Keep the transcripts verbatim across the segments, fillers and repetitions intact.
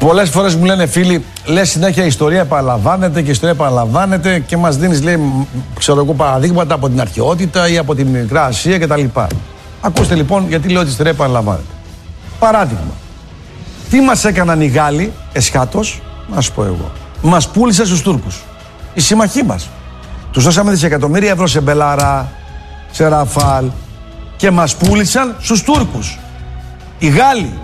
Πολλές φορές μου λένε φίλοι, λες συνέχεια η ιστορία επαναλαμβάνεται και η ιστορία επαναλαμβάνεται και μας δίνεις, λέει, ξέρω εγώ, παραδείγματα από την αρχαιότητα ή από την Μικρά Ασία κτλ. Ακούστε λοιπόν γιατί λέω ότι η ιστορία επαναλαμβάνεται. Παράδειγμα, τι μας έκαναν οι Γάλλοι εσχάτως, να σου πω εγώ. Μας πούλησαν στους Τούρκους. Οι συμμαχοί μας. Τους δώσαμε δισεκατομμύρια ευρώ σε Μπελάρα, σε Ραφάλ και μας πούλησαν στους Τούρκους. Οι Γάλλοι.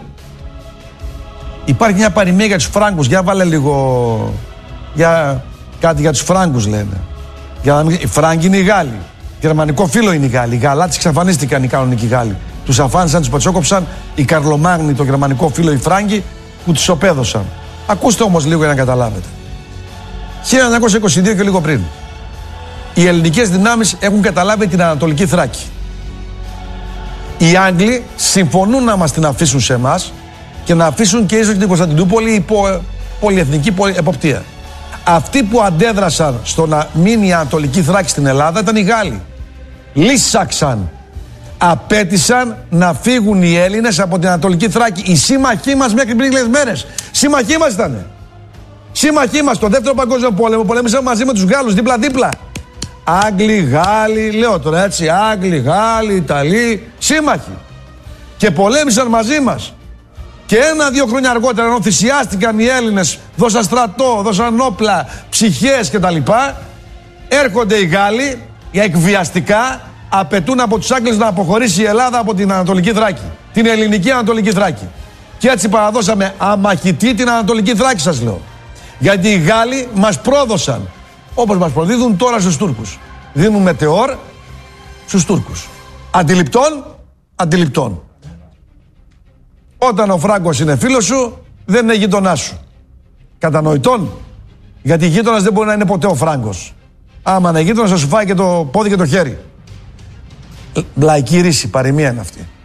Υπάρχει μια παροιμία για τους Φράγκους. Για βάλε λίγο. Για κάτι για τους Φράγκους λένε. Για να μην... Οι Φράγκοι είναι οι Γάλλοι. Γερμανικό φύλλο είναι οι Γάλλοι. Οι Γαλάτες εξαφανίστηκαν οι κανονικοί Γάλλοι. Τους αφάνισαν, τους πατσόκοψαν οι Καρλομάγνοι, το γερμανικό φύλλο, οι Φράγκοι που τους οπέδωσαν. Ακούστε όμως λίγο για να καταλάβετε. χίλια εννιακόσια είκοσι δύο και λίγο πριν. Οι ελληνικές δυνάμεις έχουν καταλάβει την Ανατολική Θράκη. Οι Άγγλοι συμφωνούν να μας την αφήσουν σε εμάς και να αφήσουν και ίσως την Κωνσταντινούπολη υπό πολυεθνική εποπτεία. Αυτοί που αντέδρασαν στο να μείνει η Ανατολική Θράκη στην Ελλάδα ήταν οι Γάλλοι. Λύσαξαν, απέτησαν να φύγουν οι Έλληνες από την Ανατολική Θράκη. Οι σύμμαχοί μας μέχρι πριν λίγες μέρες. Σύμμαχοί μας ήτανε. Σύμμαχοί μας, το δεύτερο παγκόσμιο πόλεμο, πολέμησαν μαζί με τους Γάλλους δίπλα-δίπλα. Άγγλοι, Γάλλοι, λέω τώρα έτσι, Άγγλοι, Γάλλοι, Ιταλοί, σύμμαχοι. Και πολέμησαν μαζί μας. Και ένα-δύο χρόνια αργότερα, ενώ θυσιάστηκαν οι Έλληνες, δώσαν στρατό, δώσαν όπλα, ψυχές κτλ., έρχονται οι Γάλλοι για εκβιαστικά, απαιτούν από τους Άγγλους να αποχωρήσει η Ελλάδα από την Ανατολική Θράκη. Την ελληνική Ανατολική Θράκη. Και έτσι παραδώσαμε αμαχητή την Ανατολική Θράκη, σας λέω. Γιατί οι Γάλλοι μας πρόδωσαν, όπως μας προδίδουν τώρα στους Τούρκους. Δίνουν μετεώρ στους Τούρκους. Αντιληπτών, αντιληπτών. Όταν ο Φράγκος είναι φίλος σου, δεν είναι γείτονάς σου. Κατανοητών. Γιατί γείτονας δεν μπορεί να είναι ποτέ ο Φράγκος. Άμα είναι γείτονας θα σου φάει και το πόδι και το χέρι. Λαϊκή ρίση, παροιμία είναι αυτή.